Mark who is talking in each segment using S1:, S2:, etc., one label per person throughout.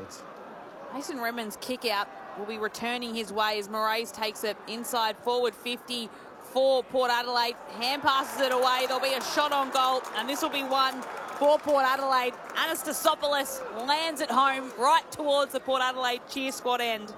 S1: forwards.
S2: Mason Redmond's kick out will be returning his way as Moraes takes it inside forward 50 for Port Adelaide. Hand passes it away. There'll be a shot on goal, and this will be one for Port Adelaide. Anastasopoulos lands it home right towards the Port Adelaide cheer squad end.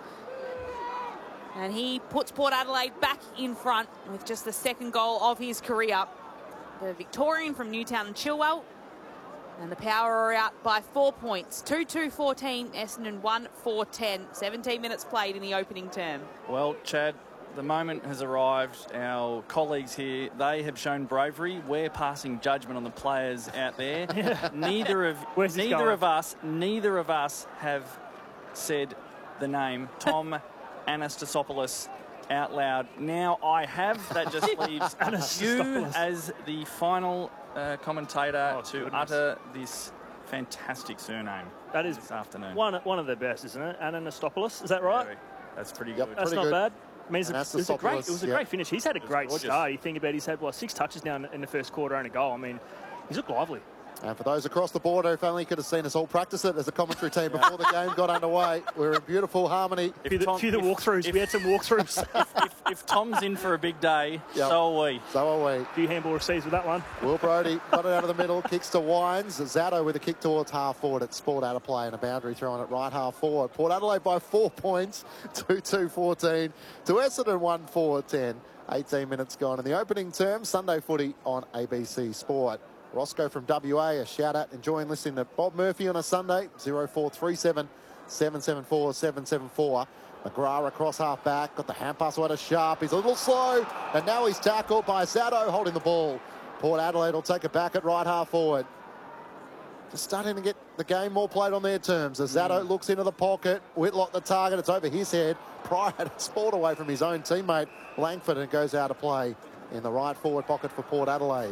S2: And he puts Port Adelaide back in front with just the second goal of his career. The Victorian from Newtown and Chilwell. And the Power are out by 4 points. 2-2-14, Essendon 1-4-10. 17 minutes played in the opening term.
S3: Well, Chad, the moment has arrived. Our colleagues here, they have shown bravery. We're passing judgment on the players out there. Neither of us have said the name Tom Anastasopoulos out loud. Now I have. That just leaves you as the final commentator to utter this fantastic surname.
S4: That is
S3: this afternoon.
S4: One of the best, isn't it? Anastopoulos, is that right?
S3: That's pretty good.
S4: That's
S1: pretty
S4: not
S1: good.
S4: bad. I mean, it was a great finish. He's had a great start. You think about he's had, 6 touches down in the first quarter and a goal. I mean, he's looked lively.
S1: And for those across the border, if only you could have seen us all practice it as a commentary team before the game got underway. We're in beautiful harmony.
S4: We had some walkthroughs.
S3: if Tom's in for a big day, so are we.
S1: So are we.
S4: A few handball receives with that one.
S1: Will Brodie got it out of the middle, kicks to Wines. Zatto with a kick towards half forward. It's sport out of play and a boundary throwing it right half forward. Port Adelaide by 4 points, 2-2-14 to Essendon 1-4-10. 18 minutes gone in the opening term. Sunday footy on ABC Sport. Roscoe from WA, a shout out, enjoying listening to Bob Murphy on a Sunday, 0437 774 774. McGrath across half back, got the hand pass away to Sharp. He's a little slow, and now he's tackled by Zatto holding the ball. Port Adelaide will take it back at right half forward. Just starting to get the game more played on their terms. As Zatto looks into the pocket, Whitlock the target, it's over his head. Pryor had a sport away from his own teammate, Langford, and it goes out of play in the right forward pocket for Port Adelaide.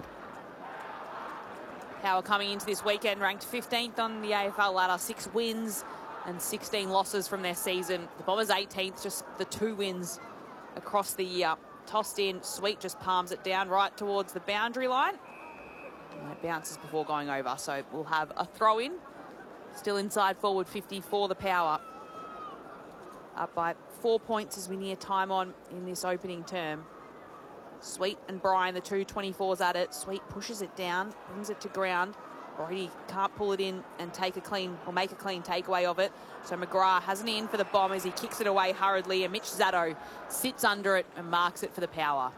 S2: Power coming into this weekend ranked 15th on the AFL ladder, 6 wins and 16 losses from their season. The Bombers 18th, just the 2 wins across the year. Tossed in, Sweet just palms it down right towards the boundary line. And it bounces before going over, so we'll have a throw in. Still inside forward 50 for the Power. Up by 4 points as we near time on in this opening term. Sweet and Bryan, the two 24s at it. Sweet pushes it down, brings it to ground. Brody can't pull it in and make a clean takeaway of it. So McGrath has an in for the Bombers. He kicks it away hurriedly, and Mitch Zatto sits under it and marks it for the Power.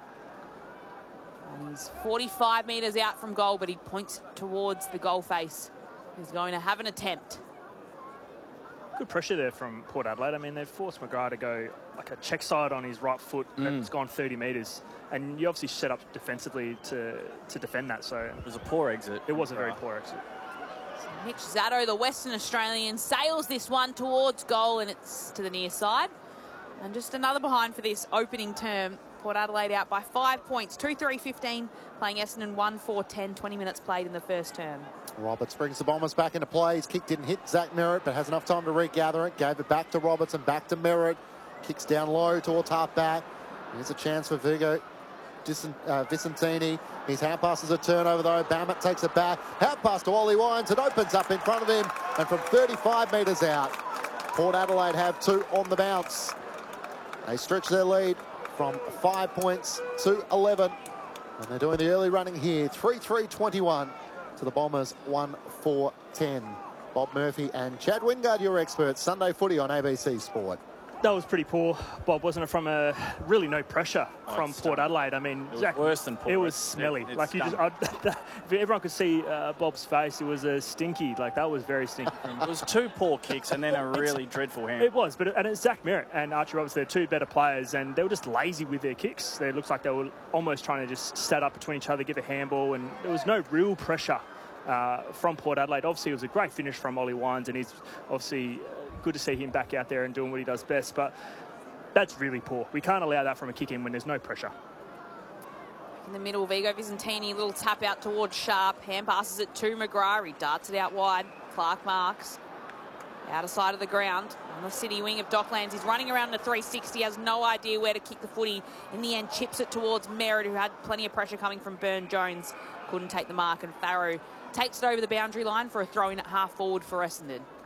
S2: And he's 45 metres out from goal, but he points towards the goal face. He's going to have an attempt.
S4: Good pressure there from Port Adelaide. I mean, they've forced McGrath to go like a check side on his right foot, and it's gone 30 metres. And you obviously set up defensively to defend that. So
S3: it was a poor exit.
S4: It was a very poor exit.
S2: So Mitch Zatto, the Western Australian, sails this one towards goal, and it's to the near side. And just another behind for this opening term. Port Adelaide out by 5 points, 2-3-15, playing Essendon 1-4-10, 20 minutes played in the first term.
S1: Roberts brings the Bombers back into play. His kick didn't hit Zach Merritt, but has enough time to regather it. Gave it back to Roberts and back to Merritt. Kicks down low towards half back. Here's a chance for Vigo Vicentini. His hand pass is a turnover though. Bammett takes it back. Hand pass to Ollie Wines. It opens up in front of him, and from 35 metres out, Port Adelaide have 2 on the bounce. They stretch their lead from 5 points to 11. And they're doing the early running here. 3-3-21 to the Bombers 1-4-10. Bob Murphy and Chad Wingard, your experts. Sunday footy on ABC Sport.
S4: That was pretty poor, Bob, wasn't it? From really no pressure from Port Adelaide. I mean,
S3: it was worse than poor.
S4: It was smelly. Like you if everyone could see Bob's face, it was a stinky. Like that was very stinky.
S3: It was 2 poor kicks and then a really dreadful hand.
S4: It was, but it's Zach Merritt and Archie Roberts. They're 2 better players, and they were just lazy with their kicks. It looks like they were almost trying to just set up between each other, give a handball, and there was no real pressure from Port Adelaide. Obviously, it was a great finish from Ollie Wines, and he's obviously good to see him back out there and doing what he does best, but that's really poor. We can't allow that from a kick in when there's no pressure.
S2: In the middle, Vigo Vicentini, little tap out towards Sharp. Hand passes it to McGrath. He darts it out wide. Clark marks. Outer side of the ground. On the city wing of Docklands. He's running around the 360. Has no idea where to kick the footy. In the end, chips it towards Merritt, who had plenty of pressure coming from Burn Jones. Couldn't take the mark, and Farrow takes it over the boundary line for a throw in at half forward for Essendon.